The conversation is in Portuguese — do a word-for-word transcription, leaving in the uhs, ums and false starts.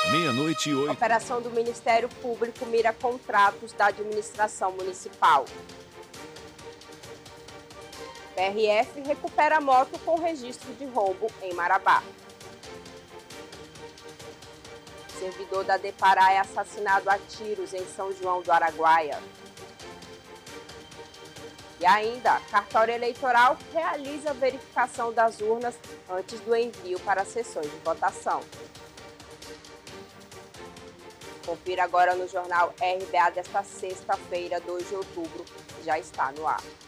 Meia-noite e oito. Operação do Ministério Público mira contratos da administração municipal. P R F recupera moto com registro de roubo em Marabá. Servidor da Depará é assassinado a tiros em São João do Araguaia. E ainda, cartório eleitoral realiza a verificação das urnas antes do envio para as sessões de votação. Confira agora no jornal R B A desta sexta-feira, dois de outubro, que já está no ar.